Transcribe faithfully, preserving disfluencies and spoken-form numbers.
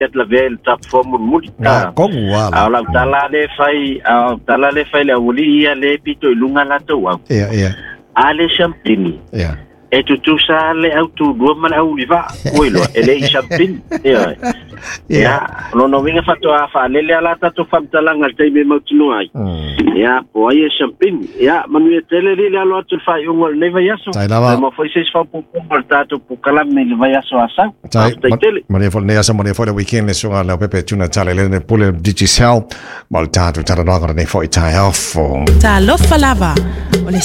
la vele tap fomu muli Nga kongu wala. Ala tala le fai, tala le fai le uli ia le pito ilunga la to wa. Ia ia. Ale champini. Ia. E tu tu sa le au tu dua mana au liva. Uilo, ele champini. Ia. Ia. No no vinga fato a fa le le ala ta to fam tala ngal te me mautuno ai. Ia, po ai champini. Ia, manu e tele le alo atu fai ungol le vai aso. Tai lava. Ma foi se fa po po tato po kala me le vai aso asa. Tai tele. Mani fo ne asa mani fo le weekend le so ala pepe tuna tale le pole digicel. Mal tato tara no ne fo i tai off. Ta lo falava.